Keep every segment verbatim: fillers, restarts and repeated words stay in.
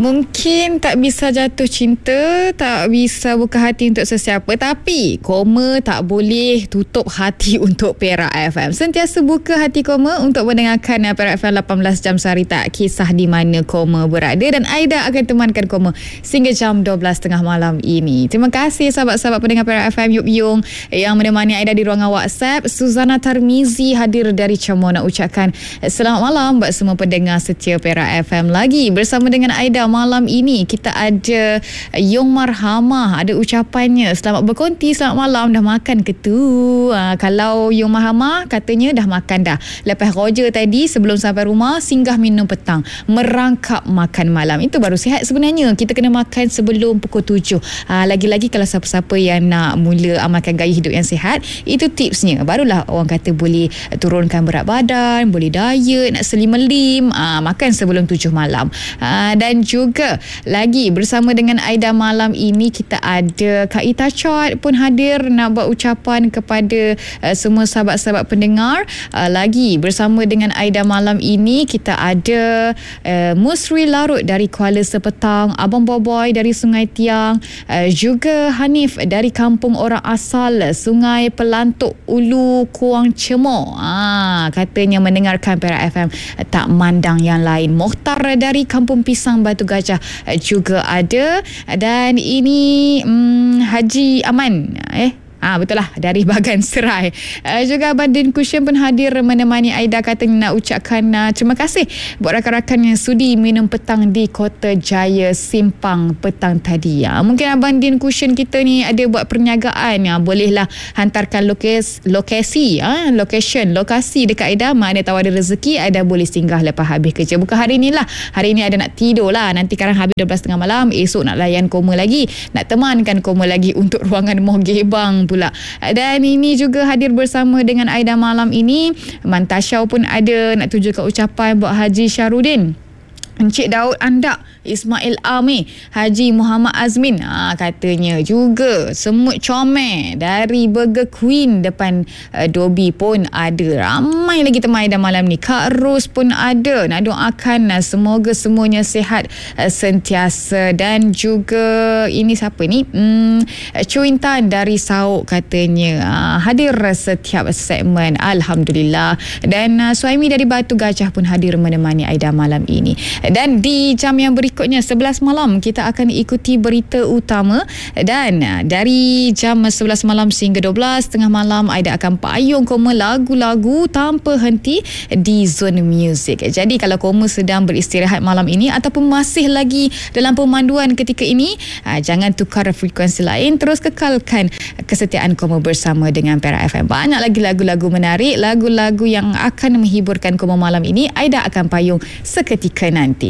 Mungkin tak bisa jatuh cinta, tak bisa buka hati untuk sesiapa, tapi koma tak boleh tutup hati untuk Perak F M. Sentiasa buka hati koma untuk mendengarkan Perak F M lapan belas jam sehari, tak kisah di mana koma berada. Dan Aida akan temankan koma sehingga jam dua belas tengah malam ini. Terima kasih sahabat-sahabat pendengar Perak F M Yup Yung yang menemani Aida di ruangan WhatsApp. Suzana Tarmizi hadir dari Cemor nak ucapkan selamat malam buat semua pendengar setia Perak F M. Lagi bersama dengan Aida malam ini kita ada Yung Marhamah, ada ucapannya. Selamat berkonti, selamat malam. Dah makan ke tu? Ha, kalau Yung Marhamah katanya dah makan dah. Lepas roja tadi sebelum sampai rumah singgah minum petang, merangkap makan malam. Itu baru sihat sebenarnya. Kita kena makan sebelum pukul tujuh. Ha, lagi-lagi kalau siapa-siapa yang nak mula amalkan gaya hidup yang sihat, itu tipsnya. Barulah orang kata boleh turunkan berat badan, boleh diet, nak slim-melim, ha, makan sebelum tujuh malam. Ha, dan juga lagi bersama dengan Aida malam ini kita ada Kak Ita Chot pun hadir nak buat ucapan kepada uh, semua sahabat-sahabat pendengar. Uh, lagi bersama dengan Aida malam ini kita ada uh, Musri Larut dari Kuala Sepetang, Abang Boboy dari Sungai Tiang, uh, juga Hanif dari kampung orang asal Sungai Pelantuk Ulu Kuang Cemor. Ah, katanya mendengarkan Perak F M uh, tak mandang yang lain. Mokhtar dari kampung Pisang Batu Gajah juga ada, dan ini hmm, Haji Aman eh Ah, betul lah, dari Bagan Serai. Uh, juga Abang Din Kusyen pun hadir menemani Aida, katanya nak ucapkan uh, terima kasih buat rakan-rakan yang sudi minum petang di Kota Jaya Simpang petang tadi. Uh, mungkin Abang Din Kusyen kita ni ada buat perniagaan, uh, bolehlah hantarkan lokasi, lokasi uh, location, lokasi dekat Aida. Mana tahu ada rezeki, Aida boleh singgah lepas habis kerja. Bukan hari ni lah, hari ni ada nak tidur lah. Nanti sekarang habis dua belas tiga puluh malam, esok nak layan koma lagi, nak temankan koma lagi untuk ruangan Mohgebang pula. Dan ini juga hadir bersama dengan Aida malam ini Mantasya pun ada nak tujukan ucapan buat Haji Syarudin, Encik Daud Andak, Ismail Ami, Haji Muhammad Azmin. Ha, katanya juga semut comel dari Burger Queen depan uh, Dobi pun ada. Ramai lagi teman Aida malam ni. Kak Ros pun ada. Nak doakan uh, semoga semuanya sihat uh, sentiasa. Dan juga ini siapa ni? Hmm, Cuintan dari Sauk katanya uh, hadir setiap segmen. Alhamdulillah. Dan uh, Suhaimi dari Batu Gajah pun hadir menemani Aida malam ini. Dan di jam yang berikutnya sebelas malam kita akan ikuti berita utama, dan dari jam sebelas malam sehingga dua belas tengah malam Aida akan payung koma lagu-lagu tanpa henti di Zone Music. Jadi kalau koma sedang beristirahat malam ini ataupun masih lagi dalam pemanduan ketika ini, jangan tukar frekuensi lain, terus kekalkan kesetiaan koma bersama dengan Perak F M. Banyak lagi lagu-lagu menarik, lagu-lagu yang akan menghiburkan koma malam ini. Aida akan payung seketika nanti.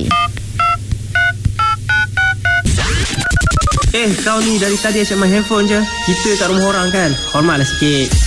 Eh, kau ni dari tadi asyik main handphone je. Kita kat rumah orang kan? Hormatlah sikit.